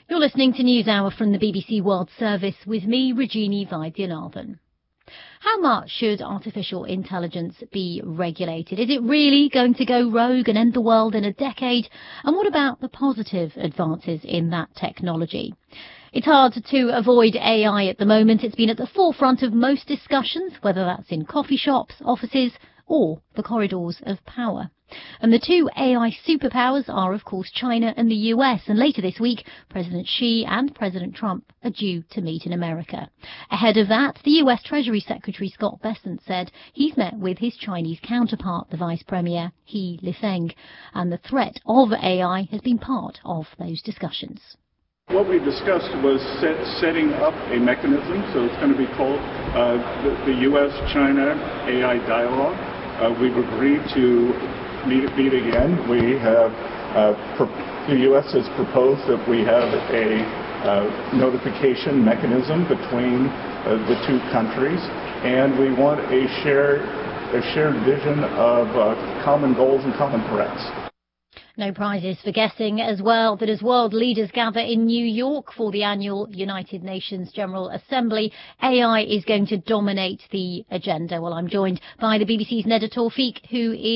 You're listening to NewsHour from the BBC World Service with me, Rajini Vaidyanathan. How much should artificial intelligence be regulated? Is it really going to go rogue and end the world in a decade? And what about the positive advances in that technology? It's hard to avoid AI at the moment. It's been at the forefront of most discussions, whether that's in coffee shops, offices, or the corridors of power. And the two AI superpowers are, of course, China and the US. And later this week, President Xi and President Trump are due to meet in America. Ahead of that, the US Treasury Secretary Scott Bessent said he's met with his Chinese counterpart, the Vice Premier, He Lifeng. And the threat of AI has been part of those discussions. What we discussed was setting up a mechanism, so it's going to be called the U.S.-China AI Dialogue. We've agreed to meet again. We have, the U.S. has proposed that we have a notification mechanism between the two countries, and we want a shared vision of common goals and common threats. No prizes for guessing as well that as world leaders gather in New York for the annual United Nations General Assembly, AI is going to dominate the agenda. Well, I'm joined by the BBC's Neda Tawfik, who is